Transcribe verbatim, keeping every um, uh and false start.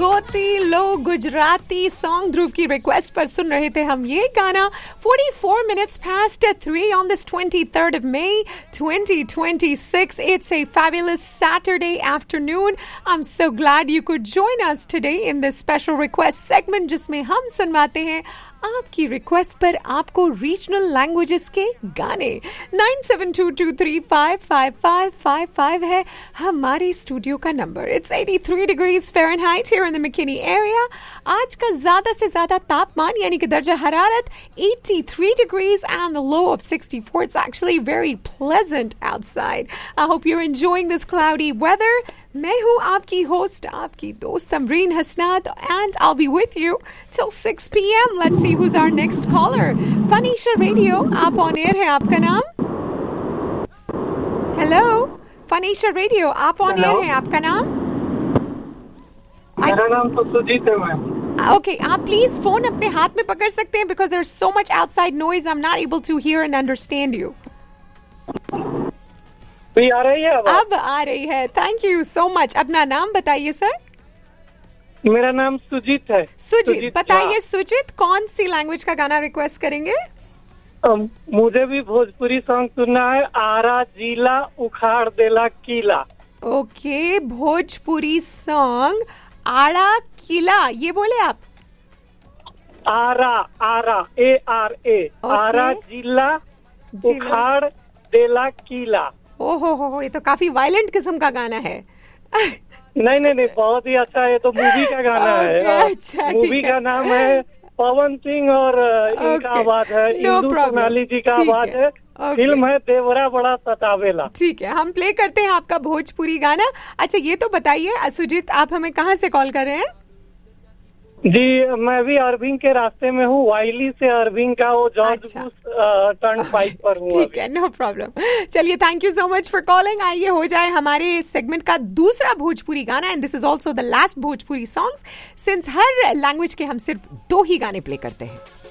गोती लो गुजराती सॉन्ग ध्रुव की रिक्वेस्ट पर सुन रहे थे हम ये गाना. forty-four minutes past three on this twenty-third of May twenty twenty-six. It's a fabulous Saturday afternoon. I'm so glad you could join us today in this special request segment जिसमें हम सुनवाते हैं आपकी रिक्वेस्ट पर आपको रीजनल लैंग्वेजेस के गाने. nine seven two two three five five five five five है हमारे स्टूडियो का number. It's eighty-three degrees Fahrenheit here in the McKinney area. आज का ज्यादा से ज्यादा तापमान यानी कि दर्जा हरारत eighty-three degrees and the low of sixty-four. It's actually very pleasant outside. I hope you're enjoying this cloudy weather. मैं हूँ आपकी होस्ट, आपकी दोस्त Amreen हसनाद, and I'll be with you till six p.m. Let's see who's our next caller. फनीशा radio, आप on air है, आपका नाम? Hello, फनीशा radio, आप ऑन एयर है, आपका नाम? मेरा नाम तो सुजीत है मैम. Okay, आप प्लीज फोन अपने हाथ में पकड़ सकते हैं because there's so much outside noise. I'm not able to hear and understand you. भी आ रही है अब? अब आ रही है. Thank you so much. अपना नाम बताइए सर. मेरा नाम सुजीत है. सुजीत, बताइए सुजीत, कौन सी लैंग्वेज का गाना रिक्वेस्ट करेंगे? um, मुझे भी भोजपुरी सॉन्ग सुनना है. आरा जिला उखाड़ देला किला. ओके, भोजपुरी सॉन्ग आड़ा किला, ये बोले आप? आरा आरा ए आर ए आरा जिला उखाड़ देला किला. ओहो हो हो, ये तो काफी वायलेंट किस्म का गाना है. नहीं नहीं नहीं, बहुत ही अच्छा है. ये तो मूवी का गाना है. अच्छा, मूवी का नाम है पवन सिंह और इनका आवाज है, इंदु सोनाली जी का आवाज है. फिल्म है देवरा बड़ा सतावेला. ठीक है, हम प्ले करते हैं आपका भोजपुरी गाना. अच्छा, ये तो बताइए सुजीत, आप हमें कहाँ से कॉल कर रहे हैं? जी, मैं भी अरविंद के रास्ते में हूँ. वाइली से अरविंद का वो जॉर्ज अच्छा. बुश टर्न फाइव पर हूँ. ठीक है, नो प्रॉब्लम. चलिए, thank you so much for calling. आइए हो जाए हमारे सेगमेंट का दूसरा भोजपुरी गाना, and this is also the last Bhojpuri songs, since her language के हम सिर्फ दो ही गाने प्ले करते हैं.